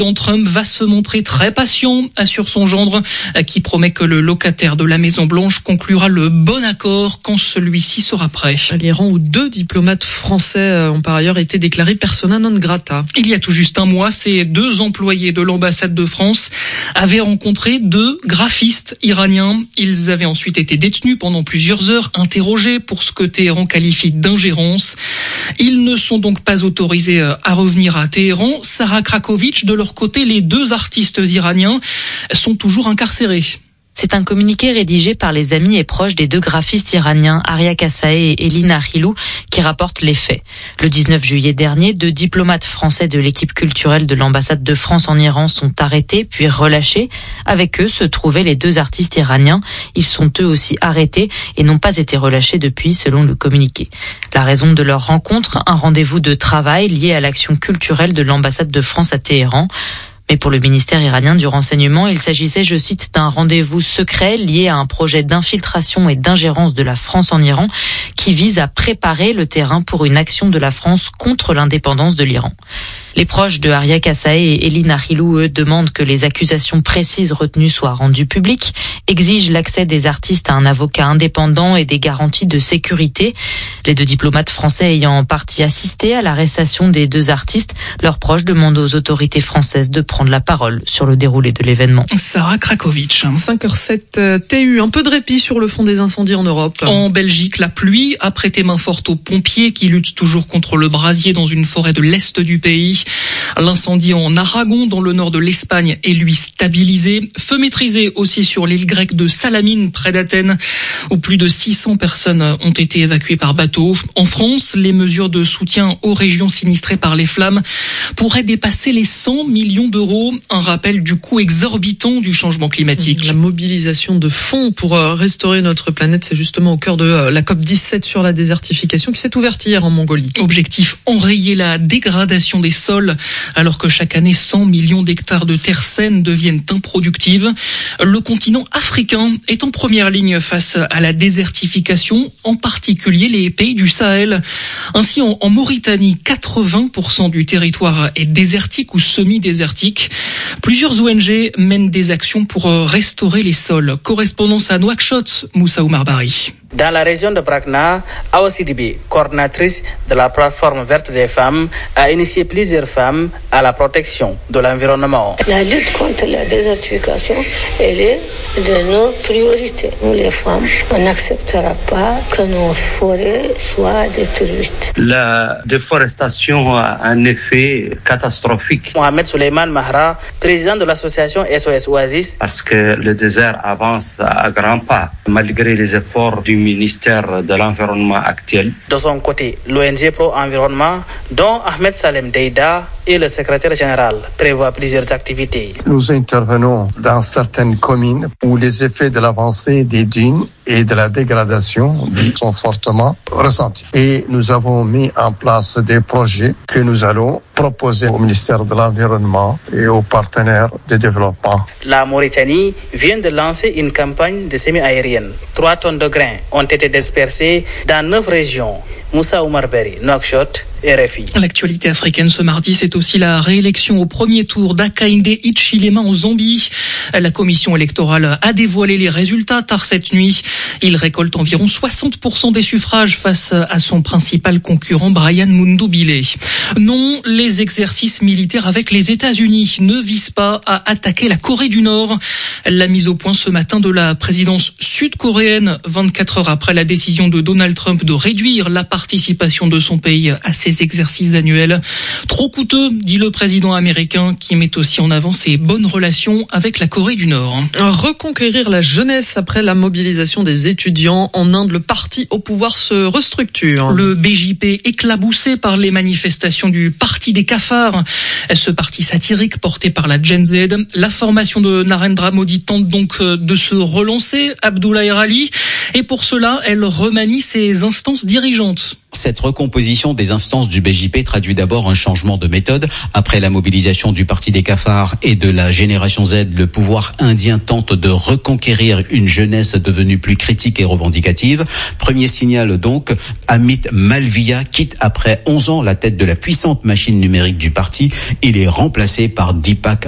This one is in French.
Trump va se montrer très patient, assure son gendre, qui promet que le locataire de la Maison-Blanche conclura le bon accord quand celui-ci sera prêt. L'Iran, où 2 diplomates français ont par ailleurs été déclarés persona non grata. Il y a tout juste un mois, ces 2 employés de l'ambassade de France avaient rencontré 2 graphistes iraniens. Ils avaient ensuite été détenus pendant plusieurs heures, interrogés pour ce que Téhéran qualifie d'ingérence. Ils ne sont donc pas autorisés à revenir à Téhéran. Sarah Krakowicz, de leur côté, les 2 artistes iraniens sont toujours incarcérés. C'est un communiqué rédigé par les amis et proches des 2 graphistes iraniens, Arya Kassaei et Elina Rilou, qui rapportent les faits. Le 19 juillet dernier, 2 diplomates français de l'équipe culturelle de l'ambassade de France en Iran sont arrêtés puis relâchés. Avec eux se trouvaient les 2 artistes iraniens. Ils sont eux aussi arrêtés et n'ont pas été relâchés depuis, selon le communiqué. La raison de leur rencontre, un rendez-vous de travail lié à l'action culturelle de l'ambassade de France à Téhéran. Mais pour le ministère iranien du renseignement, il s'agissait, je cite, d'un rendez-vous secret lié à un projet d'infiltration et d'ingérence de la France en Iran qui vise à préparer le terrain pour une action de la France contre l'indépendance de l'Iran. Les proches de Arya Kassaei et Elina Rilou, eux, demandent que les accusations précises retenues soient rendues publiques, exigent l'accès des artistes à un avocat indépendant et des garanties de sécurité. Les 2 diplomates français ayant en partie assisté à l'arrestation des 2 artistes, leurs proches demandent aux autorités françaises de prendre la parole sur le déroulé de l'événement. Sarah Krakowicz. 5h07 TU, un peu de répit sur le fond des incendies en Europe. En Belgique, la pluie a prêté main forte aux pompiers qui luttent toujours contre le brasier dans une forêt de l'est du pays. L'incendie en Aragon, dans le nord de l'Espagne, est lui stabilisé. Feu maîtrisé aussi sur l'île grecque de Salamine, près d'Athènes, où plus de 600 personnes ont été évacuées par bateau. En France, les mesures de soutien aux régions sinistrées par les flammes pourraient dépasser les 100 millions d'euros. Un rappel du coût exorbitant du changement climatique. La mobilisation de fonds pour restaurer notre planète, c'est justement au cœur de la COP17 sur la désertification qui s'est ouverte hier en Mongolie. Objectif, enrayer la dégradation des sols, alors que chaque année 100 millions d'hectares de terres saines deviennent improductives. Le continent africain est en première ligne face à la désertification, en particulier les pays du Sahel. Ainsi, en Mauritanie, 80% du territoire est désertique ou semi-désertique. Plusieurs ONG mènent des actions pour restaurer les sols. Correspondance à Nouakchott, Moussa Oumar Bari. Dans la région de Brakna, Awa Sidibe, coordinatrice de la plateforme verte des femmes, a initié plusieurs femmes à la protection de l'environnement. La lutte contre la désertification, elle est de nos priorités. Nous les femmes, on n'acceptera pas que nos forêts soient détruites. La déforestation a un effet catastrophique. Mohamed Souleymane Mahra, président de l'association SOS Oasis. Parce que le désert avance à grands pas, malgré les efforts du ministère de l'Environnement actuel. De son côté, l'ONG Pro Environnement, dont Ahmed Salem Deida est le secrétaire général, prévoit plusieurs activités. Nous intervenons dans certaines communes où les effets de l'avancée des dunes et de la dégradation sont fortement ressentis. Et nous avons mis en place des projets que nous allons proposer au ministère de l'Environnement et aux partenaires de développement. La Mauritanie vient de lancer une campagne de semis aérienne. 3 tonnes de grains ont été dispersées dans 9 régions. Moussa Oumar Bari, Nouakchott, RFI. L'actualité africaine ce mardi, c'est aussi la réélection au premier tour d'Hakainde Hichilema en Zambie. La commission électorale a dévoilé les résultats tard cette nuit. Il récolte environ 60% des suffrages face à son principal concurrent Brian Mundubile. Non, les exercices militaires avec les États-Unis ne visent pas à attaquer la Corée du Nord. La mise au point ce matin de la présidence sud-coréenne, 24 heures après la décision de Donald Trump de réduire la participation de son pays à ces exercices annuels. Trop coûteux, dit le président américain, qui met aussi en avant ses bonnes relations avec la Corée du Nord. Reconquérir la jeunesse après la mobilisation des étudiants. En Inde, le parti au pouvoir se restructure. Le BJP éclaboussé par les manifestations du Parti des cafards. Ce parti satirique porté par la Gen Z. La formation de Narendra Modi tente donc de se relancer, Abdoulaye Rali. Et pour cela, elle remanie ses instances dirigeantes. écoute. Cette recomposition des instances du BJP traduit d'abord un changement de méthode. Après la mobilisation du Parti des cafards et de la Génération Z, le pouvoir indien tente de reconquérir une jeunesse devenue plus critique et revendicative. Premier signal donc, Amit Malviya quitte après 11 ans la tête de la puissante machine numérique du parti. Il est remplacé par Deepak